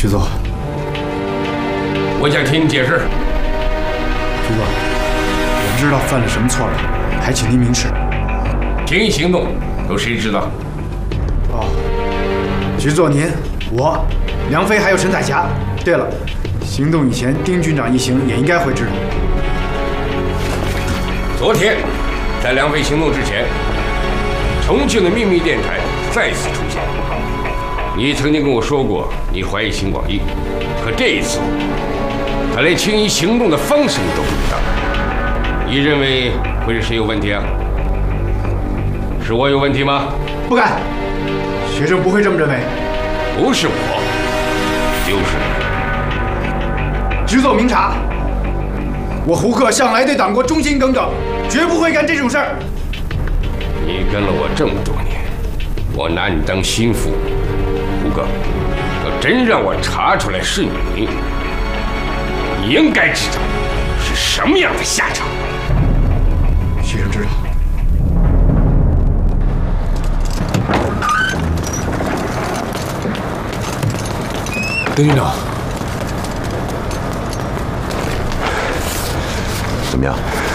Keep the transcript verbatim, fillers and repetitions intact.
局座， 我想听你解释。 局座，我不知道犯了什么错了，还请您明示。 平易行动，有谁知道？ 哦，局座您、我、梁飞还有陈彩霞。对了，行动以前，丁军长一行也应该会知道。 昨天，在梁飞行动之前，重庆的秘密电台再次出现。你曾经跟我说过，你怀疑邢广义，可这一次，他连轻易行动的方式你都不知道。你认为会是谁有问题啊？是我有问题吗？ 不敢，学生不会这么认为。 不是我，就是你。 局座明察，我胡克向来对党国忠心耿耿，绝不会干这种事儿。 你跟了我这么多年，我拿你当心腹。胡克，要真让我查出来是你，你应该知道是什么样的下场。 学生知道。 丁军长， 怎么样？